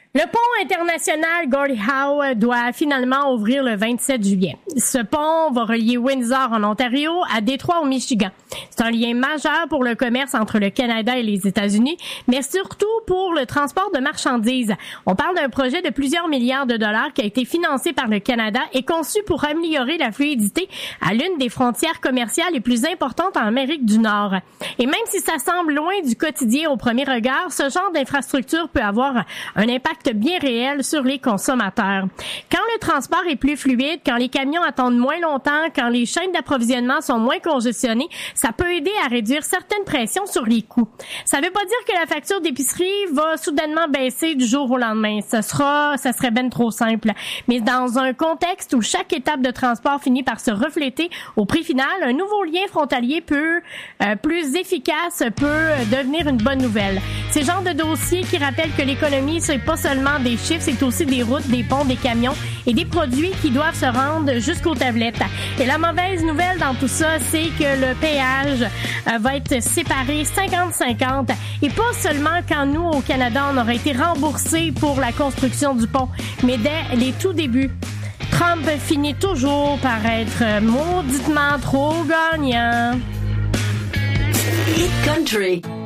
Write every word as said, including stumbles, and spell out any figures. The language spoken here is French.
Le pont international Gordie Howe doit finalement ouvrir le vingt-sept juillet. Ce pont va relier Windsor en Ontario à Détroit au Michigan. C'est un lien majeur pour le commerce entre le Canada et les États-Unis, mais surtout pour le transport de marchandises. On parle d'un projet de plusieurs milliards de dollars qui a été financé par le Canada et conçu pour améliorer la fluidité à l'une des frontières commerciales les plus importantes en Amérique du Nord. Et même si ça semble loin du quotidien au premier regard, ce genre d'infrastructure peut avoir un impact bien réel sur les consommateurs. Quand le transport est plus fluide, quand les camions attendent moins longtemps, quand les chaînes d'approvisionnement sont moins congestionnées, ça peut aider à réduire certaines pressions sur les coûts. Ça veut pas dire que la facture d'épicerie va soudainement baisser du jour au lendemain. Ça sera, ça serait ben trop simple. Mais dans un contexte où chaque étape de transport finit par se refléter au prix final, un nouveau lien frontalier peut, euh, plus efficace, peut devenir une bonne nouvelle. C'est le genre de dossier qui rappelle que l'économie, c'est pas seulement des chiffres, c'est aussi des routes, des ponts, des camions et des produits qui doivent se rendre jusqu'aux tablettes. Et la mauvaise nouvelle dans tout ça, c'est que le péage euh, va être séparé cinquante cinquante et pas seulement quand nous, au Canada, on aurait été remboursés pour la construction du pont, mais dès les tout débuts. Trump finit toujours par être mauditement trop gagnant. Hit Country.